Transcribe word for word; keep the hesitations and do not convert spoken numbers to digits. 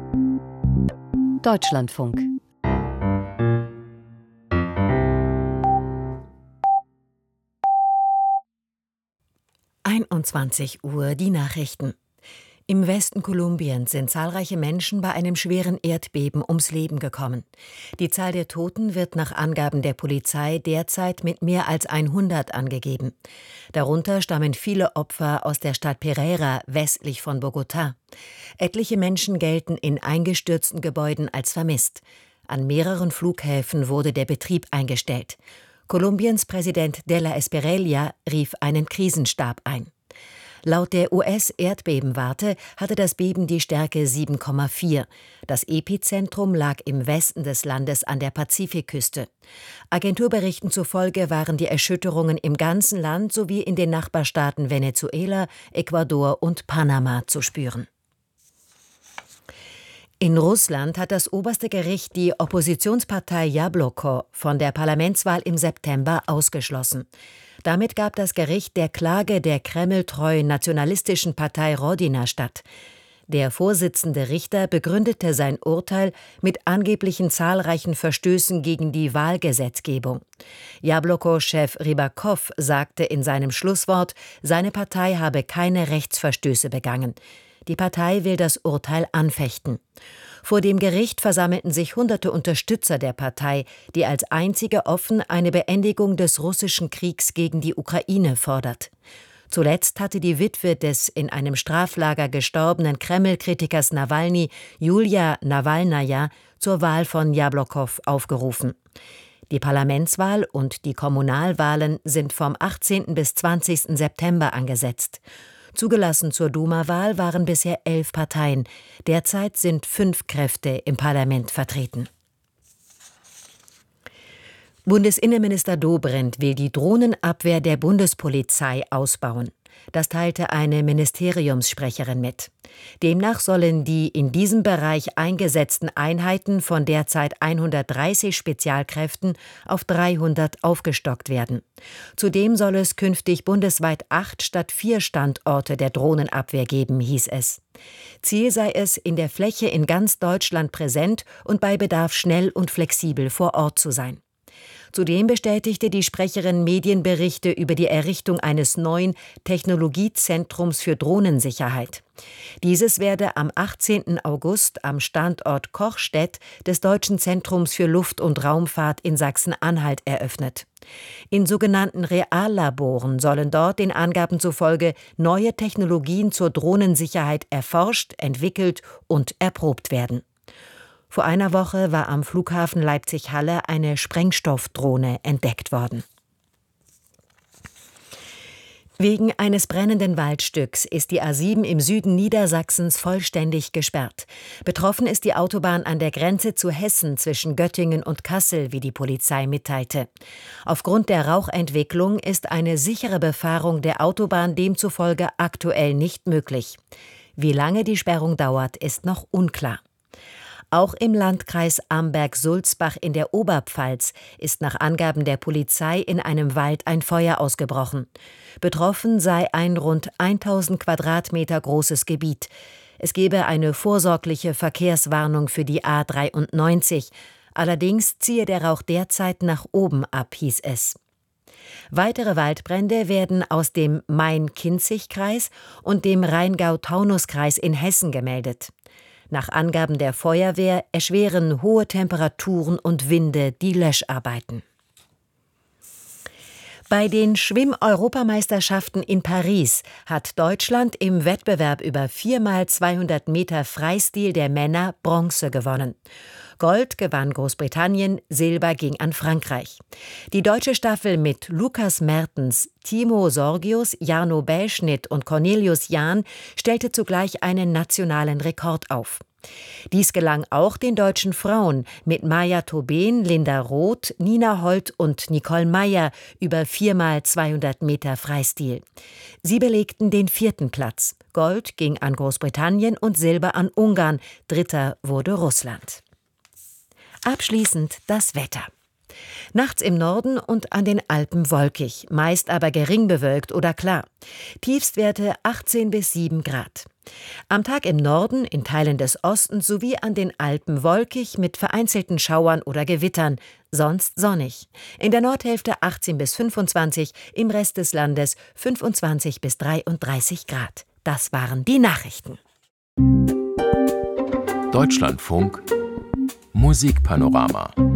Deutschlandfunk. einundzwanzig Uhr, die Nachrichten. Im Westen Kolumbiens sind zahlreiche Menschen bei einem schweren Erdbeben ums Leben gekommen. Die Zahl der Toten wird nach Angaben der Polizei derzeit mit mehr als hundert angegeben. Darunter stammen viele Opfer aus der Stadt Pereira westlich von Bogotá. Etliche Menschen gelten in eingestürzten Gebäuden als vermisst. An mehreren Flughäfen wurde der Betrieb eingestellt. Kolumbiens Präsident de la Espriella rief einen Krisenstab ein. Laut der U S-Erdbebenwarte hatte das Beben die Stärke sieben Komma vier. Das Epizentrum lag im Westen des Landes an der Pazifikküste. Agenturberichten zufolge waren die Erschütterungen im ganzen Land sowie in den Nachbarstaaten Venezuela, Ecuador und Panama zu spüren. In Russland hat das oberste Gericht die Oppositionspartei Jabloko von der Parlamentswahl im September ausgeschlossen. Damit gab das Gericht der Klage der kremltreuen nationalistischen Partei Rodina statt. Der vorsitzende Richter begründete sein Urteil mit angeblichen zahlreichen Verstößen gegen die Wahlgesetzgebung. Jabloko-Chef Rybakov sagte in seinem Schlusswort, seine Partei habe keine Rechtsverstöße begangen. Die Partei will das Urteil anfechten. Vor dem Gericht versammelten sich hunderte Unterstützer der Partei, die als einzige offen eine Beendigung des russischen Kriegs gegen die Ukraine fordert. Zuletzt hatte die Witwe des in einem Straflager gestorbenen Kreml-Kritikers Nawalny, Julia Nawalnaja, zur Wahl von Jablokow aufgerufen. Die Parlamentswahl und die Kommunalwahlen sind vom achtzehnten bis zwanzigsten September angesetzt. Zugelassen zur Duma-Wahl waren bisher elf Parteien. Derzeit sind fünf Kräfte im Parlament vertreten. Bundesinnenminister Dobrindt will die Drohnenabwehr der Bundespolizei ausbauen. Das teilte eine Ministeriumssprecherin mit. Demnach sollen die in diesem Bereich eingesetzten Einheiten von derzeit hundertdreißig Spezialkräften auf dreihundert aufgestockt werden. Zudem soll es künftig bundesweit acht statt vier Standorte der Drohnenabwehr geben, hieß es. Ziel sei es, in der Fläche in ganz Deutschland präsent und bei Bedarf schnell und flexibel vor Ort zu sein. Zudem bestätigte die Sprecherin Medienberichte über die Errichtung eines neuen Technologiezentrums für Drohnensicherheit. Dieses werde am achtzehnten August am Standort Kochstedt des Deutschen Zentrums für Luft- und Raumfahrt in Sachsen-Anhalt eröffnet. In sogenannten Reallaboren sollen dort den Angaben zufolge neue Technologien zur Drohnensicherheit erforscht, entwickelt und erprobt werden. Vor einer Woche war am Flughafen Leipzig-Halle eine Sprengstoffdrohne entdeckt worden. Wegen eines brennenden Waldstücks ist die A sieben im Süden Niedersachsens vollständig gesperrt. Betroffen ist die Autobahn an der Grenze zu Hessen zwischen Göttingen und Kassel, wie die Polizei mitteilte. Aufgrund der Rauchentwicklung ist eine sichere Befahrung der Autobahn demzufolge aktuell nicht möglich. Wie lange die Sperrung dauert, ist noch unklar. Auch im Landkreis Amberg-Sulzbach in der Oberpfalz ist nach Angaben der Polizei in einem Wald ein Feuer ausgebrochen. Betroffen sei ein rund tausend Quadratmeter großes Gebiet. Es gebe eine vorsorgliche Verkehrswarnung für die A dreiundneunzig. Allerdings ziehe der Rauch derzeit nach oben ab, hieß es. Weitere Waldbrände werden aus dem Main-Kinzig-Kreis und dem Rheingau-Taunus-Kreis in Hessen gemeldet. Nach Angaben der Feuerwehr erschweren hohe Temperaturen und Winde die Löscharbeiten. Bei den Schwimm-Europameisterschaften in Paris hat Deutschland im Wettbewerb über vier mal zweihundert Meter Freistil der Männer Bronze gewonnen. Gold gewann Großbritannien, Silber ging an Frankreich. Die deutsche Staffel mit Lukas Mertens, Timo Sorgius, Jarno Belschnitt und Cornelius Jahn stellte zugleich einen nationalen Rekord auf. Dies gelang auch den deutschen Frauen mit Maja Tobeen, Linda Roth, Nina Holt und Nicole Meyer über vier mal zweihundert Meter Freistil. Sie belegten den vierten Platz. Gold ging an Großbritannien und Silber an Ungarn. Dritter wurde Russland. Abschließend das Wetter. Nachts im Norden und an den Alpen wolkig, meist aber gering bewölkt oder klar. Tiefstwerte achtzehn bis sieben Grad. Am Tag im Norden, in Teilen des Ostens sowie an den Alpen wolkig mit vereinzelten Schauern oder Gewittern, sonst sonnig. In der Nordhälfte achtzehn bis fünfundzwanzig, im Rest des Landes fünfundzwanzig bis dreiunddreißig Grad. Das waren die Nachrichten. Deutschlandfunk Musikpanorama.